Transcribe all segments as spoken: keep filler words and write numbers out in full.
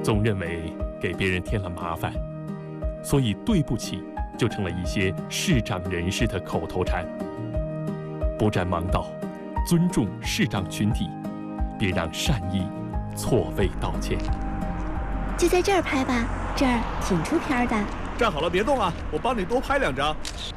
总认为给别人添了麻烦，所以对不起就成了一些视长人士的口头禅。不占盲道，尊重视长群体，别让善意错位道歉。 就在这儿拍吧，这儿挺出片的。 站好了，别动啊，我帮你多拍两张。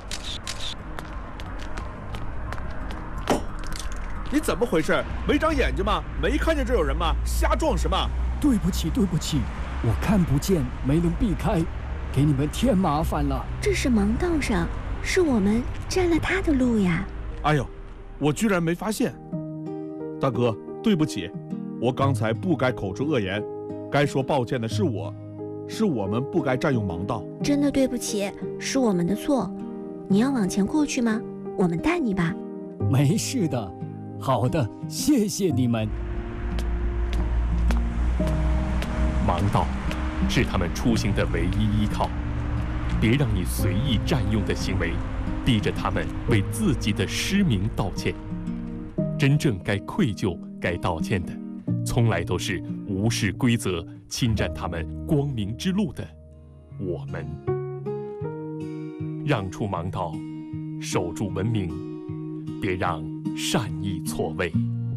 你怎么回事？没长眼睛吗？没看见这有人吗？瞎撞什么？ 对不起，对不起，我看不见，没能避开，给你们添麻烦了。 这是盲道上，是我们占了他的路呀。 哎呦，我居然没发现。大哥，对不起，我刚才不该口出恶言，该说抱歉的是我，是我们不该占用盲道。 真的对不起，是我们的错。你要往前过去吗？我们带你吧。 没事的。好的，谢谢你们。 盲道是他们出行的唯一依靠，别让你随意占用的行为逼着他们为自己的失明道歉。真正该愧疚、该道歉的，从来都是无视规则、侵占他们光明之路的我们。让出盲道，守住文明，别让善意错位。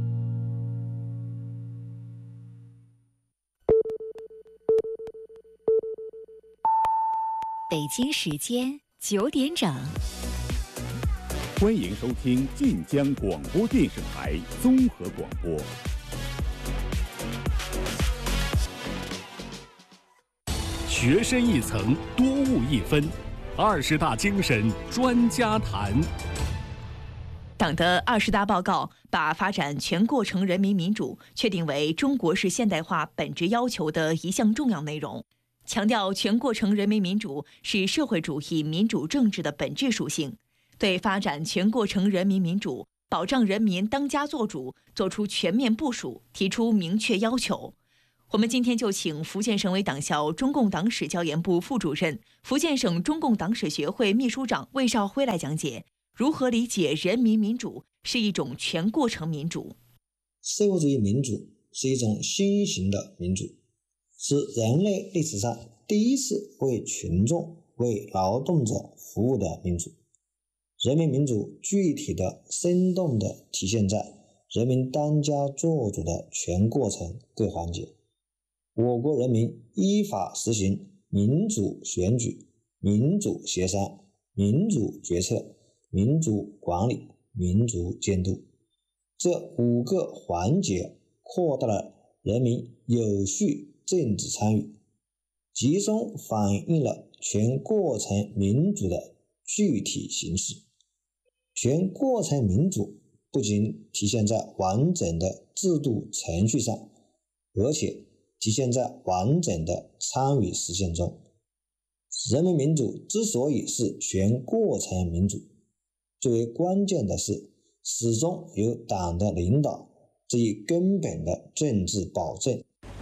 北京时间九点整， 欢迎收听晋江广播电视台综合广播。 学深一层，多悟一分，二十大精神专家谈。 党的二十大报告把发展全过程人民民主确定为中国式现代化本质要求的一项重要内容，强调全过程人民民主是社会主义民主政治的本质属性，对发展全过程人民民主、保障人民当家作主作出全面部署，提出明确要求。我们今天就请福建省委党校中共党史教研部副主任、福建省中共党史学会秘书长魏少辉来讲解如何理解人民民主是一种全过程民主。 社会主义民主是一种新型的民主，是人类历史上第一次为群众、为劳动者服务的民主。人民民主具体的、生动的体现在人民当家作主的全过程各环节。我国人民依法实行民主选举、民主协商、民主决策、民主管理、民主监督，这五个环节扩大了人民有序政治参与，集中反映了全过程民主的具体形式。全过程民主不仅体现在完整的制度程序上，而且体现在完整的参与实践中。人民民主之所以是全过程民主，最为关键的是始终由党的领导这一根本的政治保证。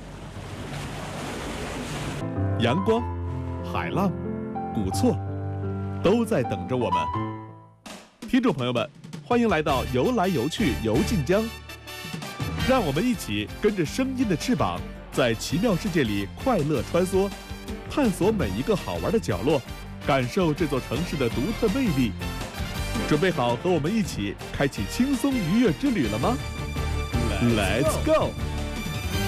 阳光、海浪、古厝都在等着我们。听众朋友们，欢迎来到游来游去游晋江，让我们一起跟着声音的翅膀，在奇妙世界里快乐穿梭，探索每一个好玩的角落，感受这座城市的独特魅力。准备好和我们一起开启轻松愉悦之旅了吗？ Let's go！